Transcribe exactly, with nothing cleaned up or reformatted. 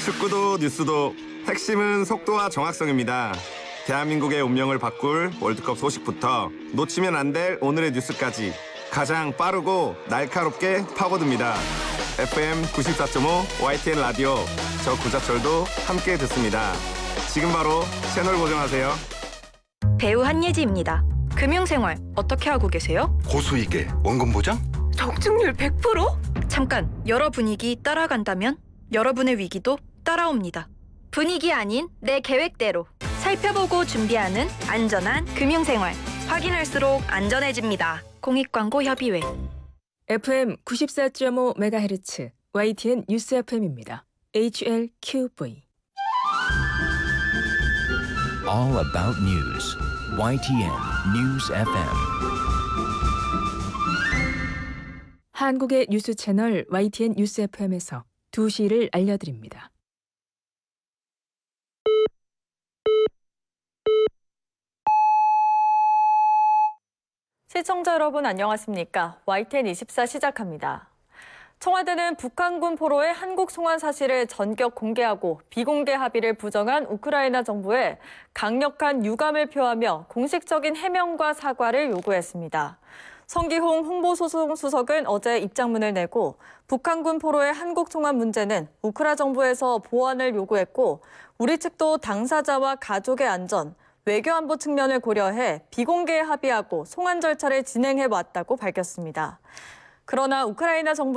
축구도 뉴스도 핵심은 속도와 정확성입니다. 대한민국의 운명을 바꿀 월드컵 소식부터 놓치면 안 될 오늘의 뉴스까지 가장 빠르고 날카롭게 파고듭니다. 에프엠 구십사 점 오 와이티엔 라디오, 저 구자철도 함께 듣습니다. 지금 바로 채널 고정하세요. 배우 한예지입니다. 금융생활 어떻게 하고 계세요? 고수익에 원금 보장? 적중률 백 퍼센트? 잠깐, 여러 분위기 따라간다면 여러분의 위기도 따라옵니다. 분위기 아닌 내 계획대로 살펴보고 준비하는 안전한 금융생활. 확인할수록 안전해집니다. 공익광고협의회. 에프엠 구십사 점 오 메가헤르츠 와이티엔 뉴스 에프엠입니다. 에이치엘큐브이. All about news. 와이티엔 News 에프엠. 한국의 뉴스 채널 와이티엔 뉴스 에프엠에서 두 시를 알려드립니다. 시청자 여러분 안녕하십니까? 와이티엔 이십사 시작합니다. 청와대는 북한군 포로의 한국 송환 사실을 전격 공개하고 비공개 합의를 부정한 우크라이나 정부에 강력한 유감을 표하며 공식적인 해명과 사과를 요구했습니다. 성기홍 홍보소송수석은 어제 입장문을 내고 북한군 포로의 한국 송환 문제는 우크라 정부에서 보완을 요구했고 우리 측도 당사자와 가족의 안전, 외교안보 측면을 고려해 비공개에 합의하고 송환 절차를 진행해 왔다고 밝혔습니다. 그러나 우크라이나 정부